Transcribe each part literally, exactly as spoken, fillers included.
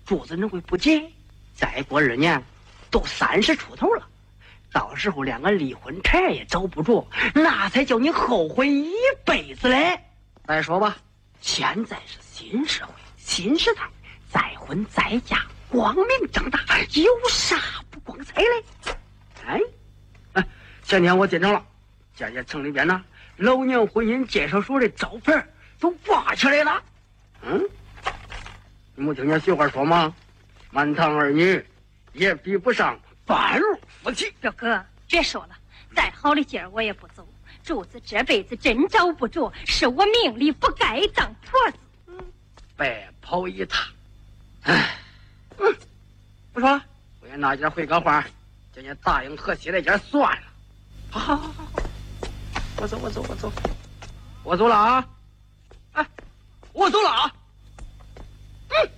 主子认为不结，再过二年都三十出头了，到时候连个离婚茬也找不着，那才叫你后悔一辈子嘞。再说吧，现在是新社会新时代，再婚再嫁光明正大，有啥不光彩嘞？哎，哎，前天我进城了，见见城里边呢老娘婚姻介绍所的招牌都挂起来了。嗯，你没听见俗话说吗？满堂儿女也比不上半路夫妻。 表哥，别说了，再好的劲儿我也不走。主子这辈子真找不着，是我命里不该当婆子。 嗯，白跑一趟。哎，嗯，不说了，我也拿件回个话，叫你答应和稀那件算了。好好好好好，我走我走我走，我走了啊！哎，我走了啊！嗯，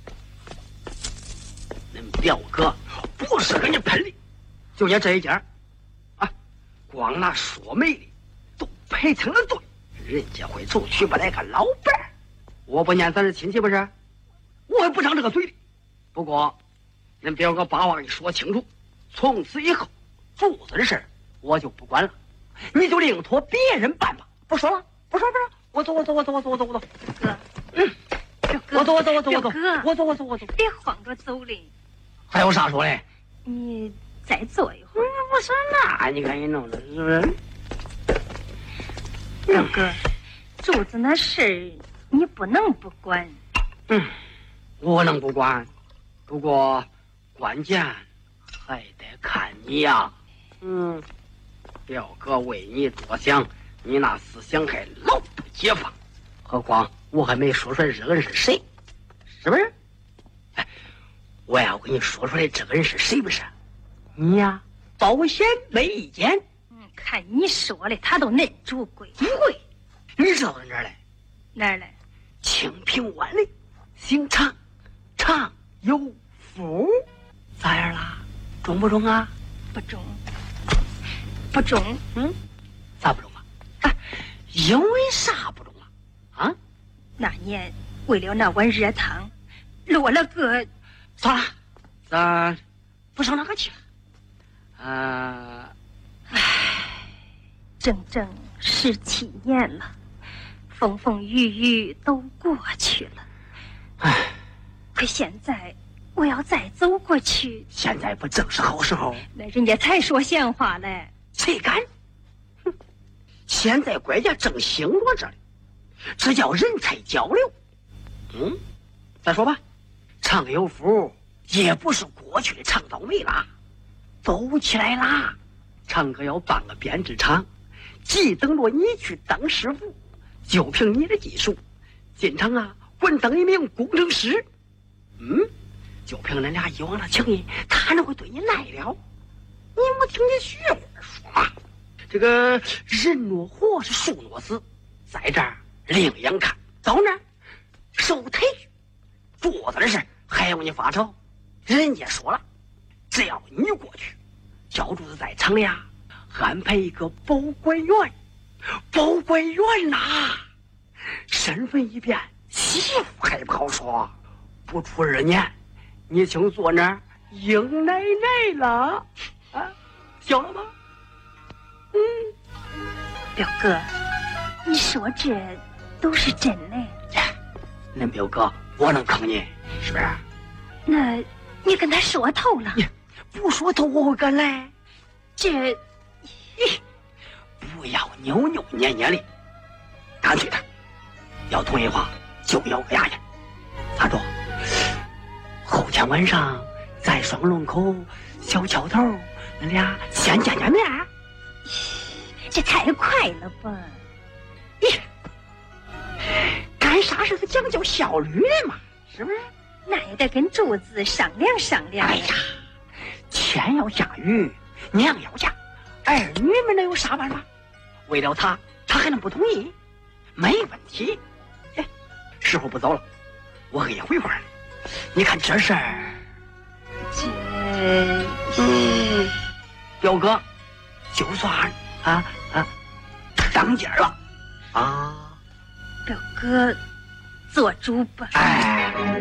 恁表哥不是跟你喷的，就你这一件啊，光拿说媒的都赔成了对，人家会走娶不来个老伴儿，我不念咱是亲戚不是？我也不长这个嘴的。不过，恁表哥把话给说清楚，从此以后，主子的事儿我就不管了，你就另托别人办吧。不说了，不说不说，我走我走我走我走我走我走。 哥， 嗯， 表哥， 我走我走我走我走， 哥， 我走我走我走。 别慌着走嘞。 还有啥说嘞？ 你再坐一会儿。 我说那你看你弄的是不是？ 表哥，主子那事儿你不能不管。 嗯，我能不管，不过关键还得看你呀。嗯，表哥为你着想，你那思想还老不解放，何况我还没说出来这个人是谁，是不是？哎，我要跟你说出来这个人是谁不是？你呀，保险没意见。 嗯，看你说的，他都恁主贵。 不会，你知道哪儿来？ 哪儿来？ 清平湾里，姓常，常有福，咋样啦？中不中啊？ 不中，不中。 嗯，咋不中啊？啊，因为啥不中啊？啊？ 那年为了那碗热汤，落了个。 算了，咱不生那个气了。啊， 唉，整整十七年了，风风雨雨都过去了。 唉， 可现在我要再走过去， 现在不正是好时候？ 那人家才说闲话嘞。 谁敢？哼，现在国家正兴落着呢，这叫人才交流。嗯，再说吧，常有福也不是过去的常倒霉啦，走起来啦！常哥要办个编织厂，既等着你去当师傅，就凭你的技术，进厂啊，滚当一名工程师。嗯，就凭恁俩以往的情谊，他哪会对你赖了？你没听见徐花说吗？这个人若活是树若死，在这儿另眼看，到那儿受抬举，桌子的事还用你发愁？人家说了，只要你过去，小主子在厂里啊安排一个保管员，保管员呐，身份一变，媳妇还不好说，不出二年，你请坐那儿迎奶奶了啊，晓得吗？嗯， 表哥，你说这都是真的？ 恁表哥我能坑你，是不是？ 那你跟他说透了？ 不说透我会敢来？ 这， 咦，不要扭扭捏捏的，干脆的，要同意话就咬个牙去。咋着？后天晚上在双龙口小桥头，恁俩先见见面。 这太快了吧？ 咦，干啥是个讲究效率的嘛，是不是？ 那也得跟主子商量商量。 哎呀，天要下雨，娘要嫁，儿女们能有啥办法？为了他，他还能不同意？没问题。哎，时候不早了，我给你回话了。你看这事儿， 这， 嗯，表哥，就算啊啊当家了啊， 表哥做主吧。 哎。